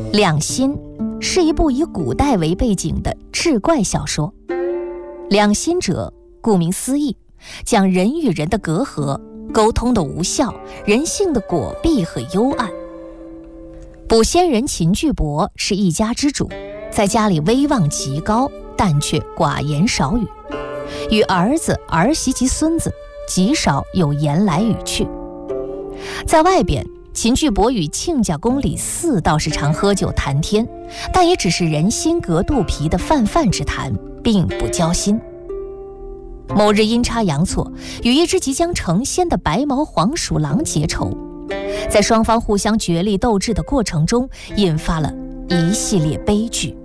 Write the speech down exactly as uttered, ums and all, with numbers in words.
两心是一部以古代为背景的志怪小说。两心者，顾名思义，讲人与人的隔阂、沟通的无效、人性的果弊和幽暗。捕仙人秦巨伯是一家之主，在家里威望极高，但却寡言少语，与儿子、儿媳及孙子极少有言来语去。在外边，秦巨伯与亲家公李四倒是常喝酒谈天，但也只是人心隔肚皮的泛泛之谈，并不交心。某日阴差阳错，与一只即将成仙的白毛黄鼠狼结仇，在双方互相角力斗智的过程中，引发了一系列悲剧。